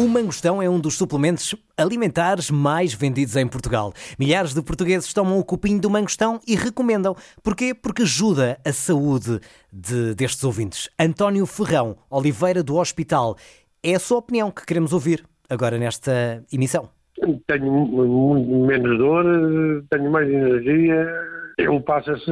O mangostão é um dos suplementos alimentares mais vendidos em Portugal. Milhares de portugueses tomam o copinho do mangostão e recomendam. Porquê? Porque ajuda a saúde destes ouvintes. António Ferrão Oliveira do Hospital. É a sua opinião que queremos ouvir agora nesta emissão. Tenho muito menos dor, tenho mais energia. Eu passo-se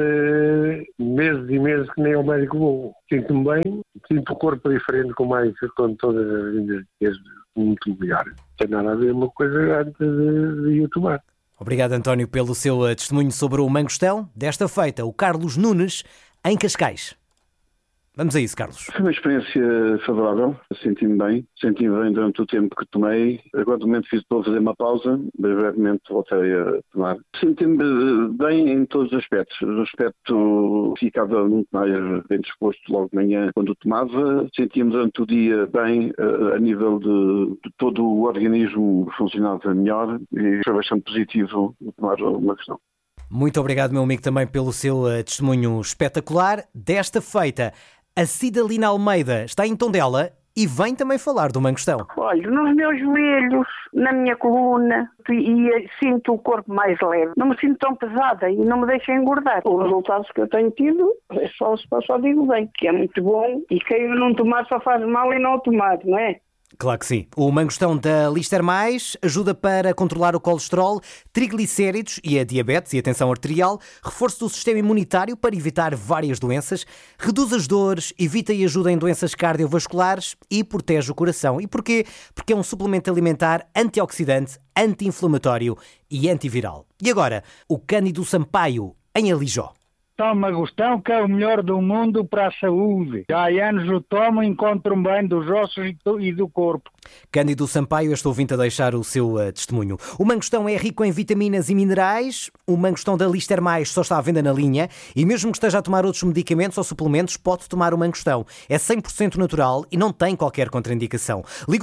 meses e meses que nem ao médico vou. Sinto-me bem, sinto o corpo diferente com todas as energias muito melhor. Não tem nada a ver uma coisa antes de eu tomar. Obrigado, António, pelo seu testemunho sobre o mangostão. Desta feita, o Carlos Nunes, em Cascais. Vamos a isso, Carlos. Foi uma experiência favorável, senti-me bem durante o tempo que tomei. Agora, no momento, estou a fazer uma pausa, mas brevemente voltei a tomar. Senti-me bem em todos os aspectos. O aspecto ficava muito mais bem disposto logo de manhã quando tomava. Sentia-me durante o dia bem, a nível de todo o organismo funcionava melhor e foi bastante positivo tomar uma questão. Muito obrigado, meu amigo, também pelo seu testemunho espetacular. Desta feita, a Cidalina Almeida está em Tondela e vem também falar do mangostão. Olha, nos meus joelhos, na minha coluna, e sinto o corpo mais leve. Não me sinto tão pesada e não me deixa engordar. Os resultados que eu tenho tido, só digo bem, que é muito bom e quem não tomar só faz mal e não tomar, não é? Claro que sim. O mangostão da Lister Mais ajuda para controlar o colesterol, triglicéridos e a diabetes e a tensão arterial, reforço do sistema imunitário para evitar várias doenças, reduz as dores, evita e ajuda em doenças cardiovasculares e protege o coração. E porquê? Porque é um suplemento alimentar antioxidante, anti-inflamatório e antiviral. E agora, o Cândido Sampaio, em Alijó. Toma mangostão, que é o melhor do mundo para a saúde. Já há anos o tomo e encontro-me bem dos ossos e do corpo. Cândido Sampaio, este ouvinte a deixar o seu testemunho. O mangostão é rico em vitaminas e minerais. O mangostão da Lister Mais só está à venda na linha e mesmo que esteja a tomar outros medicamentos ou suplementos, pode tomar o mangostão. É 100% natural e não tem qualquer contraindicação. Liga o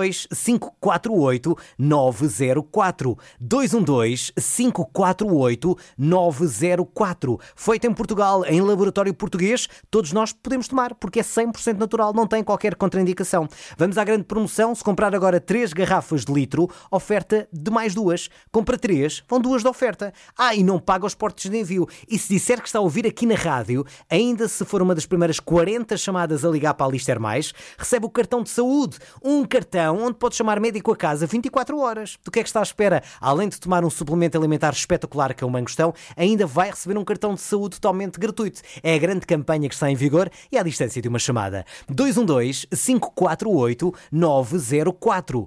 212-548-904. 212-548-904. Feito em Portugal, em laboratório português, todos nós podemos tomar, porque é 100% natural, não tem qualquer contraindicação. Vamos à grande promoção. Se comprar agora 3 garrafas de litro, oferta de mais 2. Compra 3, vão 2 de oferta. E não paga os portos de envio. E se disser que está a ouvir aqui na rádio, ainda se for uma das primeiras 40 chamadas a ligar para a Lister Mais, recebe o cartão de saúde. Um cartão onde pode chamar médico a casa 24 horas. Do que é que está à espera? Além de tomar um suplemento alimentar espetacular que é o mangostão, ainda vai receber um cartão de saúde totalmente gratuito. É a grande campanha que está em vigor e à distância de uma chamada. 212-548-904.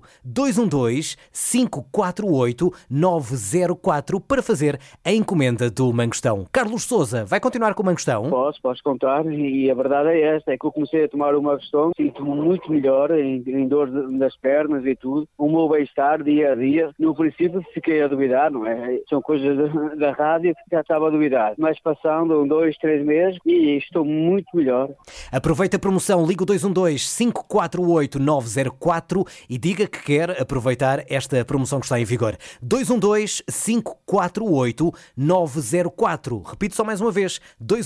212-548-904 para fazer a encomenda do mangostão. Carlos Sousa, vai continuar com o mangostão? Posso contar, e a verdade é esta, é que eu comecei a tomar o mangostão, sinto-me muito melhor em dor das pernas e tudo, o meu bem-estar dia a dia. No princípio fiquei a duvidar, não é? São coisas da rádio que já estava a duvidar, mas passando 2, 3 meses e estou muito melhor. Aproveita a promoção, liga o 212-548-904 e diga que quer aproveitar esta promoção que está em vigor. 212-548-904. Repito só mais uma vez,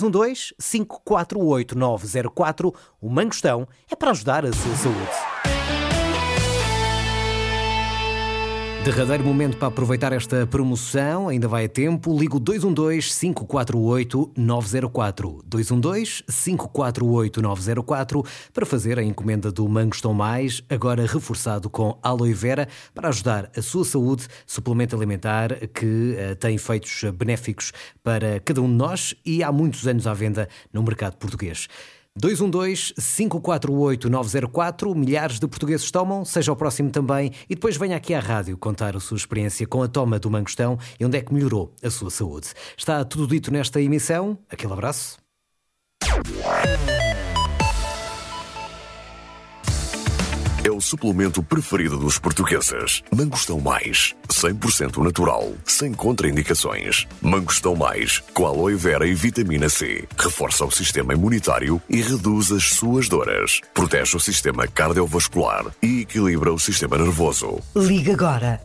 212-548-904. O mangostão é para ajudar a sua saúde. Derradeiro momento para aproveitar esta promoção, ainda vai a tempo. Ligo 212-548-904. 212-548-904 para fazer a encomenda do Mangostão Mais, agora reforçado com aloe vera, para ajudar a sua saúde, suplemento alimentar que tem efeitos benéficos para cada um de nós e há muitos anos à venda no mercado português. 212-548-904. Milhares de portugueses tomam, seja o próximo também, e depois venha aqui à rádio contar a sua experiência com a toma do mangostão e onde é que melhorou a sua saúde. Está tudo dito nesta emissão. Aquele abraço. É o suplemento preferido dos portugueses. Mangostão Mais, 100% natural, sem contraindicações. Mangostão Mais, com aloe vera e vitamina C. Reforça o sistema imunitário e reduz as suas dores. Protege o sistema cardiovascular e equilibra o sistema nervoso. Liga agora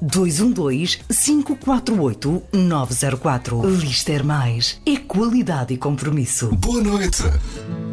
212-548-904. Lister Mais. É qualidade e compromisso. Boa noite.